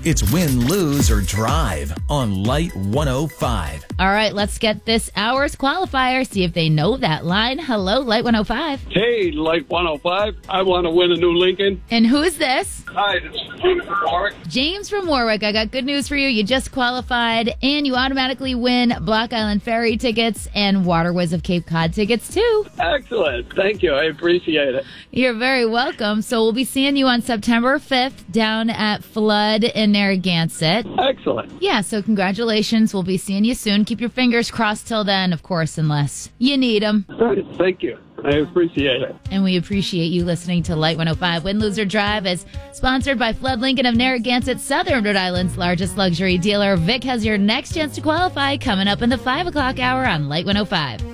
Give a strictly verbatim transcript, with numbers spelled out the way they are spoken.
It's win, lose, or drive on Light one oh five. All right, let's get this hour's qualifier, see if they know that line. Hello, Light one oh five. Hey, Light one oh five. I want to win a new Lincoln. And who is this? Hi, this is James from Warwick. James from Warwick. I got good news for you. You just qualified, and you automatically win Block Island Ferry tickets and Waterways of Cape Cod tickets, too. Excellent. Thank you. I appreciate it. You're very welcome. So we'll be seeing you on September fifth down at Flood in Narragansett. Excellent. Yeah, so congratulations. We'll be seeing you soon. Keep your fingers crossed till then, of course, unless you need them. Thank you. I appreciate it. And we appreciate you listening to Light one oh five. Win, Lose, or Drive is sponsored by Flood Lincoln of Narragansett, Southern Rhode Island's largest luxury dealer. Vic has your next chance to qualify coming up in the five o'clock hour on Light one oh five.